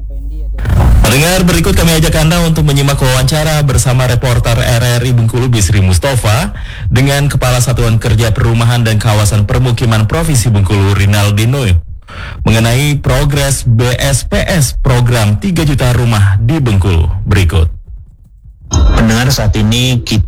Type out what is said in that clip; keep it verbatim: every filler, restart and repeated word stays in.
Pendengar, berikut kami ajak Anda untuk menyimak wawancara bersama reporter R R I Bengkulu Bisri Mustafa dengan Kepala Satuan Kerja Perumahan dan Kawasan Permukiman Provinsi Bengkulu Rinaldino mengenai progres B S P S program tiga juta rumah di Bengkulu. Berikut. Pendengar, saat ini kita